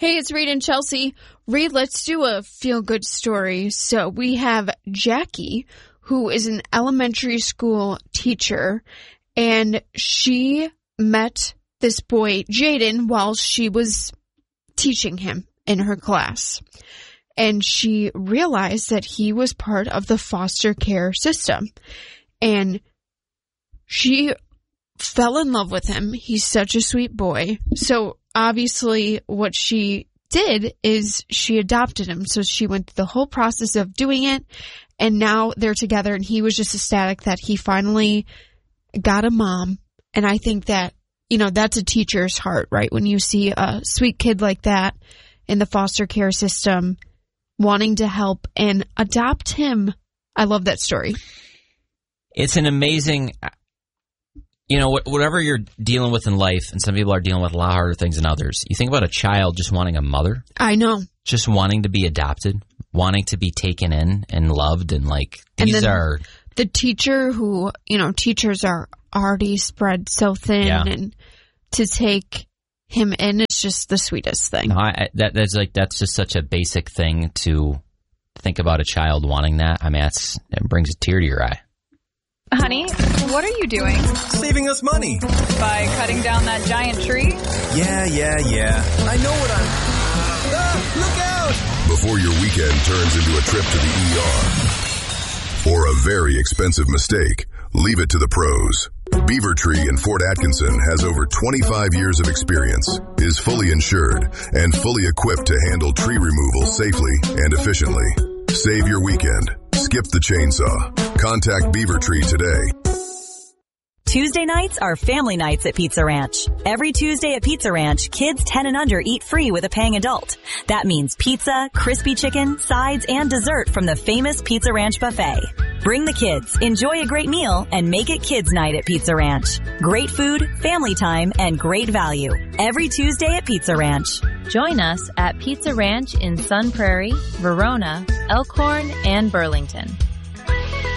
Hey, it's Reed and Chelsea. Reed, let's do a feel-good story. So we have Jackie, who is an elementary school teacher, and she met this boy, Jaden, while she was teaching him in her class. And she realized that he was part of the foster care system. And she fell in love with him. He's such a sweet boy. So obviously what she did is she adopted him. So she went through the whole process of doing it, and now they're together, and he was just ecstatic that he finally got a mom. And I think that, you know, that's a teacher's heart, right? When you see a sweet kid like that in the foster care system wanting to help and adopt him. I love that story. It's an amazing, you know, whatever you're dealing with in life, and some people are dealing with a lot harder things than others. You think about a child just wanting a mother. I know. Just wanting to be adopted, wanting to be taken in and loved, and like, these are... The teacher who, you know, teachers are already spread so thin, and to take him in is just the sweetest thing. No, that's just such a basic thing to think about, a child wanting that. I mean, it brings a tear to your eye. Honey, what are you doing? Saving us money. By cutting down that giant tree? Yeah. I know what look out! Before your weekend turns into a trip to the ER or a very expensive mistake, leave it to the pros. Beaver Tree in Fort Atkinson has over 25 years of experience, is fully insured, and fully equipped to handle tree removal safely and efficiently. Save your weekend. Skip the chainsaw. Contact Beaver Tree today. Tuesday nights are family nights at Pizza Ranch. Every Tuesday at Pizza Ranch, kids 10 and under eat free with a paying adult. That means pizza, crispy chicken, sides, and dessert from the famous Pizza Ranch buffet. Bring the kids, enjoy a great meal, and make it kids' night at Pizza Ranch. Great food, family time, and great value. Every Tuesday at Pizza Ranch. Join us at Pizza Ranch in Sun Prairie, Verona, Elkhorn, and Burlington.